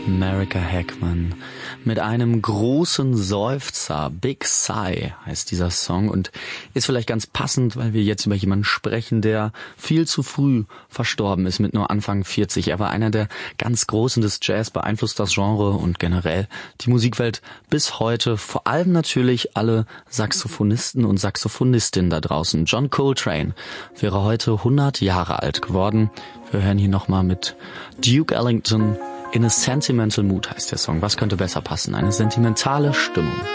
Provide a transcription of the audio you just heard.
America Heckman mit einem großen Seufzer. Big Sigh heißt dieser Song und ist vielleicht ganz passend, weil wir jetzt über jemanden sprechen, der viel zu früh verstorben ist mit nur Anfang 40. Er war einer der ganz Großen des Jazz, beeinflusst das Genre und generell die Musikwelt bis heute. Vor allem natürlich alle Saxophonisten und Saxophonistinnen da draußen. John Coltrane wäre heute 100 Jahre alt geworden. Wir hören hier nochmal mit Duke Ellington. In a Sentimental Mood heißt der Song. Was könnte besser passen? Eine sentimentale Stimmung.